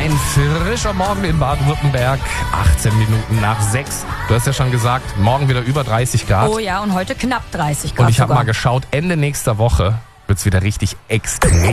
Ein frischer Morgen in Baden-Württemberg, 18 Minuten nach 6. Du hast ja schon gesagt, morgen wieder über 30 Grad. Oh ja, und heute knapp 30 Grad. Und ich habe sogar mal geschaut, Ende nächster Woche wird's wieder richtig extrem.